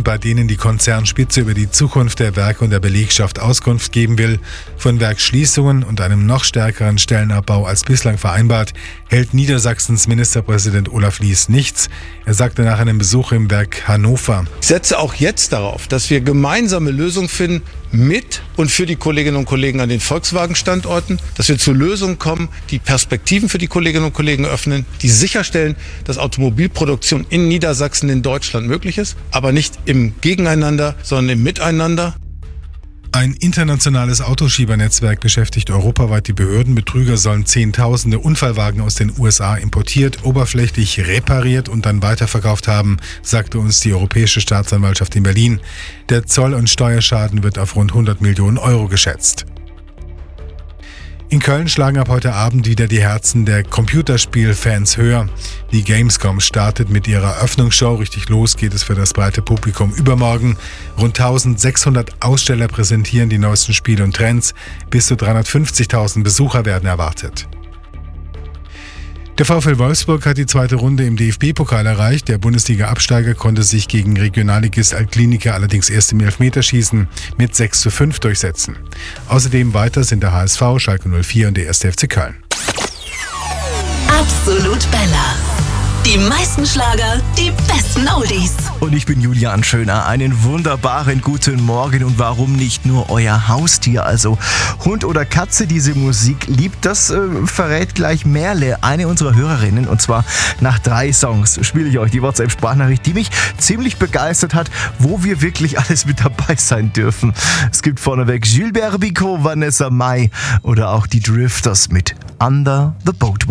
bei denen die Konzernspitze über die Zukunft der Werke und der Belegschaft Auskunft geben will. Von Werksschließungen und einem noch stärkeren Stellenabbau als bislang vereinbart, hält Niedersachsens Ministerpräsident Olaf Lies nichts. Er sagte nach einem Besuch im Werk Hannover: Ich setze auch jetzt darauf, dass wir gemeinsame Lösungen finden mit und für die Kolleginnen und Kollegen an den Volkswagen-Standorten, dass wir zu Lösungen kommen, die Perspektiven für die Kolleginnen und Kollegen öffnen, die sicherstellen, dass Automobilproduktion in Niedersachsen, in Deutschland möglich ist, aber nicht im Gegeneinander, sondern im Miteinander. Ein internationales Autoschiebernetzwerk beschäftigt europaweit die Behörden. Betrüger sollen Zehntausende Unfallwagen aus den USA importiert, oberflächlich repariert und dann weiterverkauft haben, sagte uns die Europäische Staatsanwaltschaft in Berlin. Der Zoll- und Steuerschaden wird auf rund 100 Millionen Euro geschätzt. In Köln schlagen ab heute Abend wieder die Herzen der Computerspielfans höher. Die Gamescom startet mit ihrer Öffnungsshow. Richtig los geht es für das breite Publikum übermorgen. Rund 1600 Aussteller präsentieren die neuesten Spiele und Trends. Bis zu 350.000 Besucher werden erwartet. Der VfL Wolfsburg hat die zweite Runde im DFB-Pokal erreicht. Der Bundesliga-Absteiger konnte sich gegen Regionalligist Altkliniker allerdings erst im Elfmeterschießen mit 6:5 durchsetzen. Außerdem weiter sind der HSV, Schalke 04 und der 1. FC Köln. Absolut Bella. Die meisten Schlager, die besten Oldies. Und ich bin Julian Schöner. Einen wunderbaren guten Morgen. Und warum nicht nur euer Haustier, also Hund oder Katze, diese Musik liebt? Das verrät gleich Merle, eine unserer Hörerinnen. Und zwar nach 3 Songs spiele ich euch die WhatsApp-Sprachnachricht, die mich ziemlich begeistert hat, wo wir wirklich alles mit dabei sein dürfen. Es gibt vorneweg Gilbert Bicot, Vanessa Mai oder auch die Drifters mit Under the Boat.